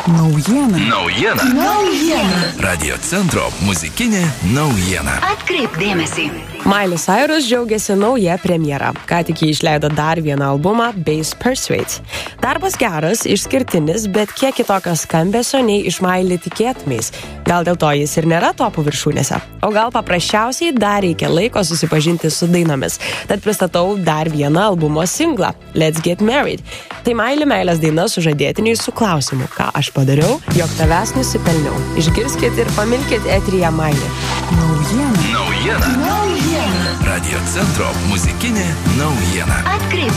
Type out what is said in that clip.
Naujiena. Radio centro muzikinė naujiena. Atkreipk dėmesį. Miley Cyrus džiaugiasi nauja premjera. Ką tik jį išleido dar vieną albumą Bass Persuade. Darbas geras, išskirtinis, bet kiek kitokio skambesio nei iš Miley tikėtumės. Gal dėl to jis ir nėra topų viršūnėse. O gal paprasčiausiai dar reikia laiko susipažinti su dainomis. Tad pristatau dar vieną albumo singlą Let's Get Married. Tai Miley meilės daina sužadėtiniui su klausimu, ką aš padariau, jog tavęs nusipelniau. Išgirskit ir pamilkit eteryje Miley. Naujiena. Radio centro muzikinė naujiena. Atkreipk